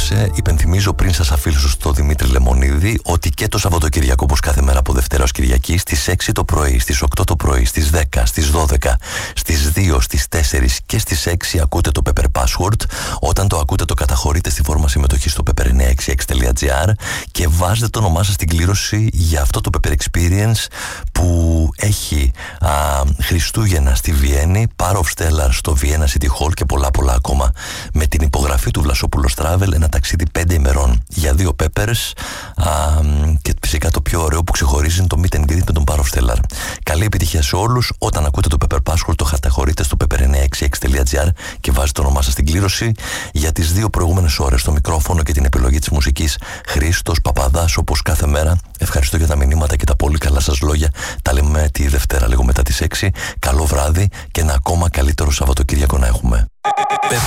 απόψε. Υπενθυμίζω πριν σας αφήσω στο Δημήτρη Λεμονίδη ότι και το Σαββατοκυριακό, όπως κάθε μέρα από Δευτέρα ως Κυριακή, στις 6 το πρωί, στις 8 το πρωί, στις 10, στις 12, στις 2, στις 4 και στις 6 ακούτε το Pepper Password. Όταν το ακούτε, το καταχωρείτε στη φόρμα συμμετοχής στο pepper966.gr και βάζετε το όνομά σας στην κλήρωση για αυτό το Pepper Experience που έχει Χριστούγεννα στη Βιέννη, Power of Stellar στο Vienna City Hall και πολλά ακόμα, με την υπογραφή του Βλασόπουλος Travel, ένα ταξίδι 5 ημερών για 2 Peppers, και φυσικά το πιο ωραίο που ξεχωρίζει είναι το meet and greet με τον Power of Stellar. Καλή επιτυχία σε όλους. Όταν ακούτε το Pepper Password, το καταχωρείτε στο pepper966.gr και βάζετε το όνομά σας στην κλήρωση. Για τις 2 προηγούμενες ώρες στο μικρόφωνο και την επιλογή της μουσικής, Χρήστος Παπαδάς, όπως κάθε μέρα. Ευχαριστώ για τα μηνύματα και τα πολύ καλά σας λόγια. Τα λέμε τη Δευτέρα λίγο μετά τις 6. Καλό βράδυ και ένα ακόμα καλύτερο Σαββατοκύριακο να έχουμε.